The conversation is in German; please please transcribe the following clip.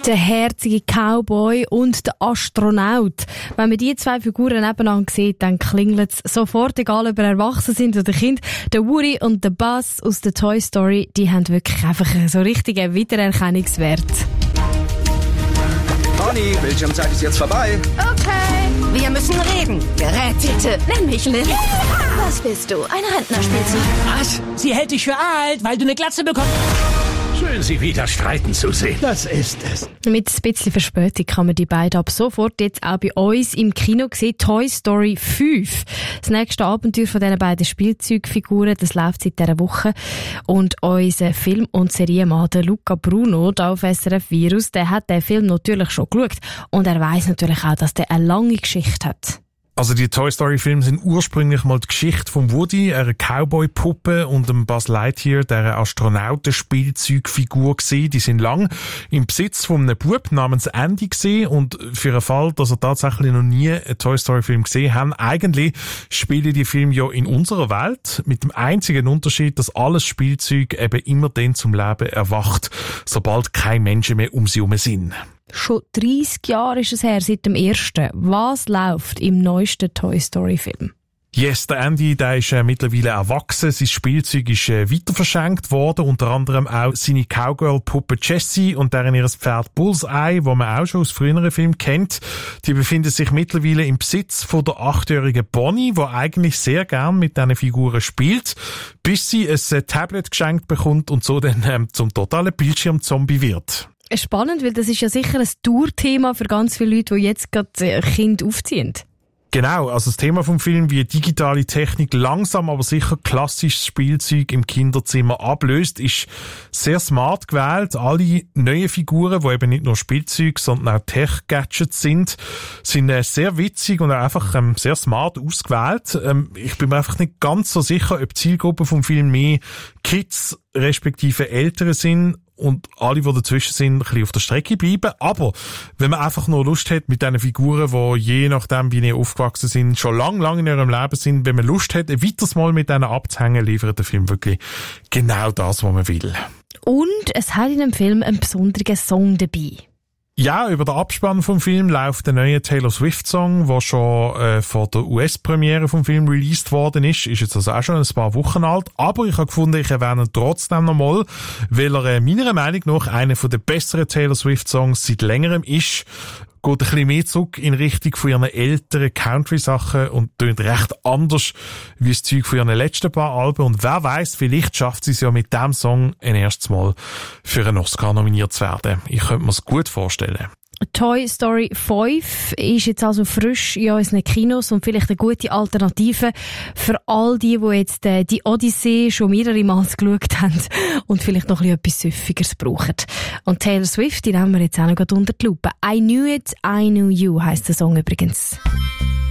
Der herzige Cowboy und der Astronaut. Wenn man die zwei Figuren nebeneinander sieht, dann klingelt es sofort, egal ob wir erwachsen sind oder Kind. Der Woody und der Buzz aus der Toy Story, die haben wirklich einfach so richtigen Wiedererkennungswert. Conny, Bildschirmzeit ist jetzt vorbei. Okay. Wir müssen reden. Gerätete. Nenn mich Lil. Was bist du? Ein Rentnerspielzeug? Was? Sie hält dich für alt, weil du eine Glatze bekommst. Schön, Sie wieder streiten zu sehen. Das ist es. Mit ein bisschen Verspätung kann man die beiden ab sofort jetzt auch bei uns im Kino sehen. Toy Story 5. Das nächste Abenteuer von diesen beiden Spielzeugfiguren, das läuft seit dieser Woche. Und unser Film- und Serienmann, der Luca Bruno, da auf SRF Virus, der hat den Film natürlich schon geschaut. Und er weiss natürlich auch, dass der eine lange Geschichte hat. Also die Toy Story Filme sind ursprünglich mal die Geschichte von Woody, einer Cowboy-Puppe, und dem Buzz Lightyear, der Astronautenspielzeugfigur gewesen. Die sind lang im Besitz von einem Bub namens Andy gewesen, und für den Fall, dass er tatsächlich noch nie einen Toy Story Film gesehen haben, eigentlich spielen die Filme ja in unserer Welt, mit dem einzigen Unterschied, dass alles Spielzeug eben immer dann zum Leben erwacht, sobald keine Menschen mehr um sie herum sind. Schon 30 Jahre ist es her seit dem ersten. Was läuft im neuesten Toy Story Film? Yes, der Andy, der ist mittlerweile erwachsen. Sein Spielzeug ist weiterverschenkt worden. Unter anderem auch seine Cowgirl-Puppe Jessie und deren ihres Pferd Bullseye, wo man auch schon aus früheren Filmen kennt. Die befinden sich mittlerweile im Besitz von der 8-jährigen Bonnie, die eigentlich sehr gern mit diesen Figuren spielt, bis sie ein Tablet geschenkt bekommt und so dann zum totalen Bildschirmzombie wird. Spannend, weil das ist ja sicher ein Tourthema für ganz viele Leute, die jetzt gerade Kinder aufziehen. Genau, also das Thema vom Film, wie digitale Technik langsam aber sicher klassisches Spielzeug im Kinderzimmer ablöst, ist sehr smart gewählt. Alle neuen Figuren, die eben nicht nur Spielzeug, sondern auch Tech-Gadgets sind sehr witzig und auch einfach sehr smart ausgewählt. Ich bin mir einfach nicht ganz so sicher, ob die Zielgruppe vom Film mehr Kids respektive Ältere sind und alle, die dazwischen sind, ein bisschen auf der Strecke bleiben. Aber wenn man einfach nur Lust hat mit diesen Figuren, die je nachdem, wie die aufgewachsen sind, schon lang in ihrem Leben sind, wenn man Lust hat, ein weiteres Mal mit denen abzuhängen, liefert der Film wirklich genau das, was man will. Und es hat in dem Film einen besonderen Song dabei. Ja, über den Abspann vom Film läuft der neue Taylor Swift-Song, der schon vor der US-Premiere vom Film released worden ist. Ist jetzt also auch schon ein paar Wochen alt. Aber ich habe gefunden, ich erwähne ihn trotzdem nochmal, weil er meiner Meinung nach einer der besseren Taylor Swift-Songs seit längerem ist. Geht ein bisschen mehr zurück in Richtung von ihren älteren Country-Sachen und tönt recht anders wie das Zeug von ihren letzten paar Alben. Und wer weiss, vielleicht schafft sie es ja mit diesem Song ein erstes Mal für einen Oscar nominiert zu werden. Ich könnte mir es gut vorstellen. Toy Story 5 ist jetzt also frisch in unseren Kinos und vielleicht eine gute Alternative für all die jetzt die Odyssee schon mehrere Mal geschaut haben und vielleicht noch etwas Süffigeres brauchen. Und Taylor Swift, die nehmen wir jetzt auch noch unter die Lupe. I Knew It, I Knew You heisst der Song übrigens.